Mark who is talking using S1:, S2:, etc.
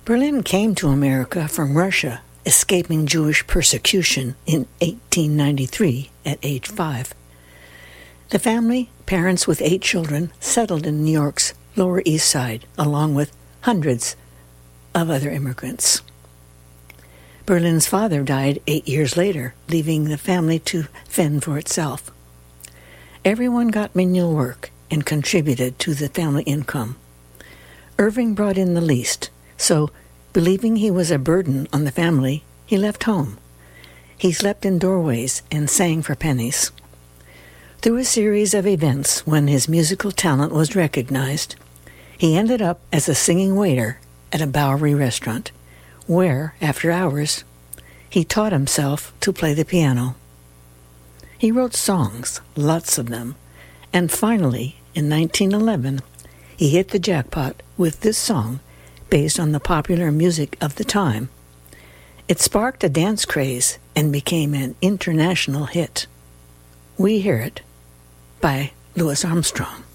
S1: Berlin came to America from Russia, escaping Jewish persecution in 1893 at age 5. The family, parents with 8 children, settled in New York's Lower East Side, along with hundreds of other immigrants. Berlin's father died 8 years later, leaving the family to fend for itself. Everyone got menial work and contributed to the family income. Irving brought in the least, so, believing he was a burden on the family, he left home. He slept in doorways and sang for pennies. Through a series of events when his musical talent was recognized, he ended up as a singing waiter at a Bowery restaurant, where, after hours, he taught himself to play the piano. He wrote songs, lots of them, and finally, in 1911, he hit the jackpot with this song based on the popular music of the time. It sparked a dance craze and became an international hit. We Hear It by Louis Armstrong.